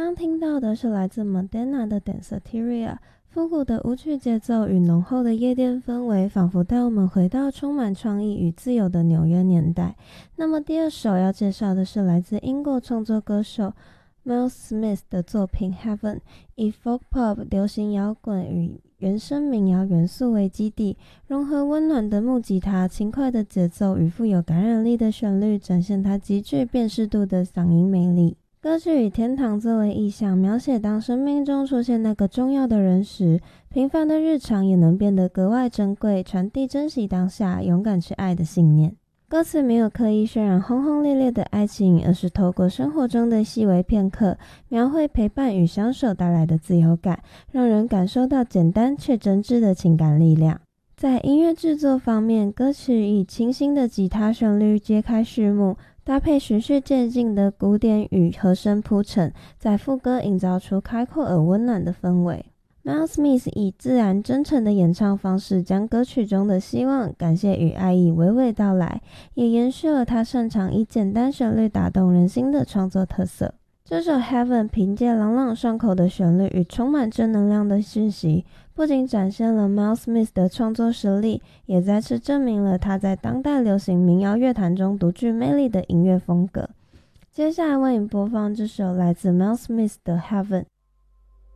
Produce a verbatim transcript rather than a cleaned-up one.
刚听到的是来自 Madonna 的 Danceteria， 复古的舞曲节奏与浓厚的夜店氛围，仿佛带我们回到充满创意与自由的纽约年代。那么第二首要介绍的是来自英国创作歌手 Miles Smith 的作品 Heaven， 以 folk pop 流行摇滚与原声民谣元素为基地，融合温暖的木吉他、轻快的节奏与富有感染力的旋律，展现它极具辨识度的嗓音魅力。歌曲以天堂作为意象，描写当生命中出现那个重要的人时，平凡的日常也能变得格外珍贵，传递珍惜当下、勇敢去爱的信念。歌词没有刻意渲染轰轰烈烈的爱情，而是透过生活中的细微片刻，描绘陪伴与相守带来的自由感，让人感受到简单却真挚的情感力量。在音乐制作方面，歌曲以清新的吉他旋律揭开序幕，搭配循序渐进的鼓点与和声铺陈，在副歌营造出开阔而温暖的氛围。Miles Smith 以自然真诚的演唱方式，将歌曲中的希望、感谢与爱意娓娓道来，也延续了他擅长以简单旋律打动人心的创作特色。这首 Heaven 凭借朗朗上口的旋律与充满正能量的讯息，不仅展现了 Miles Smith 的创作实力，也再次证明了他在当代流行民谣乐坛中独具魅力的音乐风格。接下来为你播放这首来自 Miles Smith 的 Heaven。